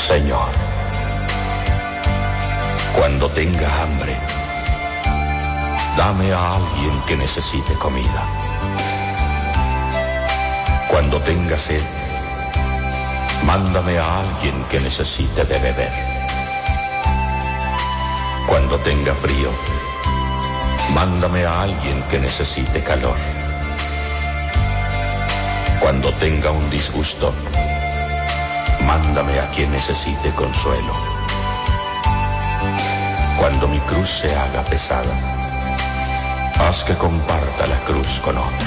Señor, cuando tenga hambre, dame a alguien que necesite comida. Cuando tenga sed, mándame a alguien que necesite de beber. Cuando tenga frío, mándame a alguien que necesite calor. Cuando tenga un disgusto, mándame a quien necesite consuelo. Cuando mi cruz se haga pesada, haz que comparta la cruz con otro.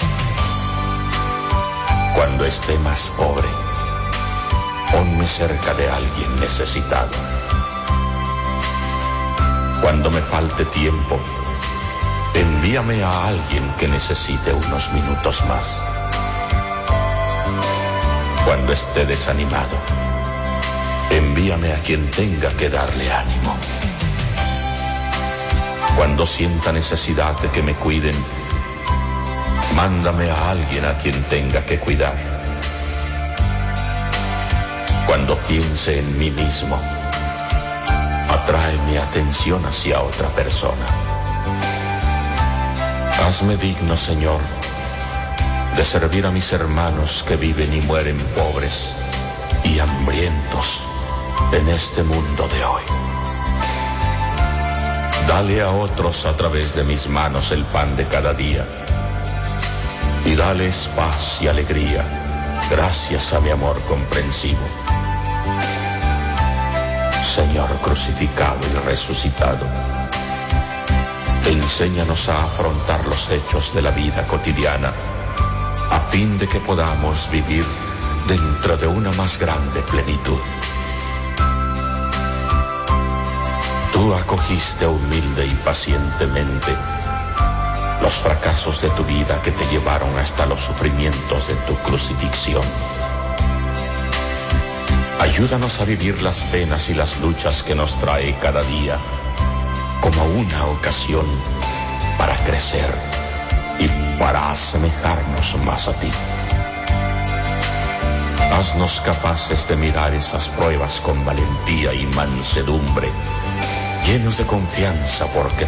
Cuando esté más pobre, ponme cerca de alguien necesitado. Cuando me falte tiempo, envíame a alguien que necesite unos minutos más. Cuando esté desanimado, envíame a quien tenga que darle ánimo. Cuando sienta necesidad de que me cuiden, mándame a alguien a quien tenga que cuidar. Cuando piense en mí mismo, atrae mi atención hacia otra persona. Hazme digno, Señor, de servir a mis hermanos que viven y mueren pobres y hambrientos en este mundo de hoy. Dale a otros a través de mis manos el pan de cada día y dales paz y alegría gracias a mi amor comprensivo. Señor crucificado y resucitado, enséñanos a afrontar los hechos de la vida cotidiana a fin de que podamos vivir dentro de una más grande plenitud. Tú acogiste humilde y pacientemente los fracasos de tu vida que te llevaron hasta los sufrimientos de tu crucifixión. Ayúdanos a vivir las penas y las luchas que nos trae cada día como una ocasión para crecer y para asemejarnos más a ti. Haznos capaces de mirar esas pruebas con valentía y mansedumbre, llenos de confianza porque